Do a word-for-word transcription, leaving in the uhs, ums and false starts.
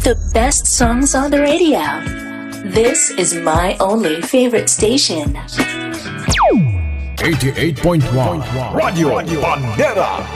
the best songs on the radio. This is my only favorite station. eighty-eight point one Radio Bandera